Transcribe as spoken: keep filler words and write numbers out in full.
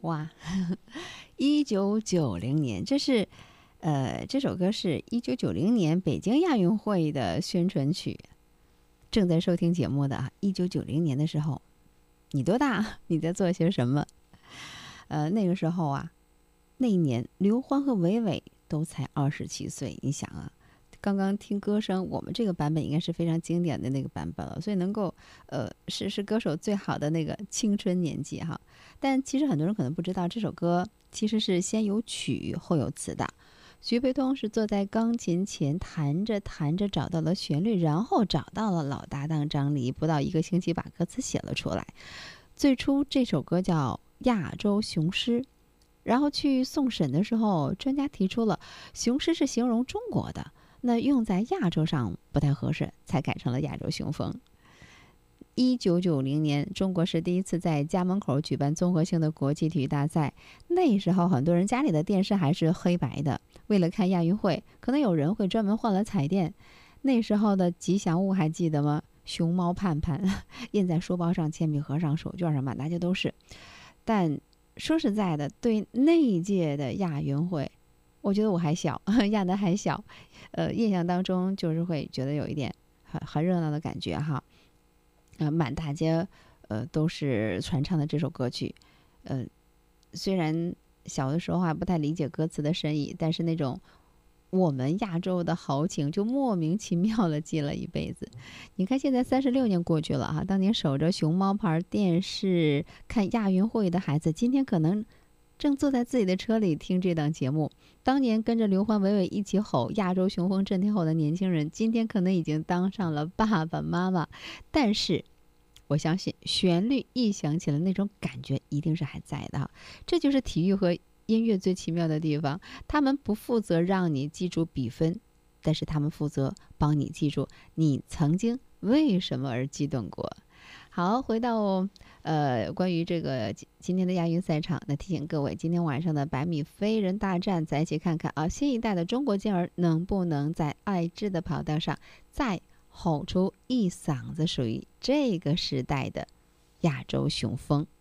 哇，一九九零年，这是呃，这首歌是一九九零年北京亚运会的宣传曲。正在收听节目的一九九零年的时候，你多大？你在做些什么？呃，那个时候啊，那一年刘欢和韦韦都才二十七岁。你想啊，刚刚听歌声，我们这个版本应该是非常经典的那个版本了，所以能够呃是是歌手最好的那个青春年纪哈。但其实很多人可能不知道，这首歌其实是先有曲后有词的。徐培东是坐在钢琴前弹着弹着找到了旋律，然后找到了老搭档张黎，不到一个星期把歌词写了出来。最初这首歌叫《亚洲雄狮》，然后去送审的时候，专家提出了雄狮是形容中国的，那用在亚洲上不太合适，才改成了亚洲雄风。一九九零年，中国是第一次在家门口举办综合性的国际体育大赛。那时候很多人家里的电视还是黑白的，为了看亚运会，可能有人会专门换了彩电。那时候的吉祥物还记得吗？熊猫盼盼，印在书包上、铅笔盒上、手绢上，满大街都是。但说实在的，对那一届的亚运会，我觉得我还小，亚的还小，呃，印象当中就是会觉得有一点很很热闹的感觉哈。呃，满大街呃都是传唱的这首歌曲，呃，虽然小的时候还不太理解歌词的深意，但是那种我们亚洲的豪情就莫名其妙的记了一辈子。你看现在三十六年过去了哈，当年守着熊猫牌电视看亚运会的孩子，今天可能正坐在自己的车里听这档节目。当年跟着刘欢韦韦一起吼亚洲雄风震天后的年轻人，今天可能已经当上了爸爸妈妈。但是我相信旋律一响起来，那种感觉一定是还在的哈。这就是体育和音乐最奇妙的地方，他们不负责让你记住比分，但是他们负责帮你记住你曾经为什么而激动过。好，回到呃关于这个今天的亚运赛场，那提醒各位，今天晚上的百米飞人大战，再一起看看啊，新一代的中国健儿能不能在爱智的跑道上再吼出一嗓子属于这个时代的亚洲雄风。